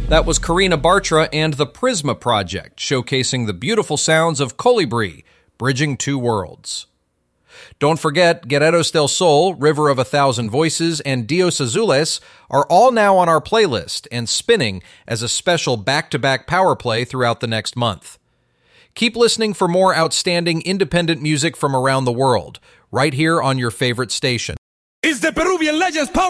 That was Karina Bartra and the Prisma Project, showcasing the beautiful sounds of Colibri, Bridging Two Worlds. Don't forget, Guerreros del Sol, River of a Thousand Voices, and Dios Azules are all now on our playlist and spinning as a special back-to-back power play throughout the next month. Keep listening for more outstanding independent music from around the world, right here on your favorite station. It's the Peruvian Legends Power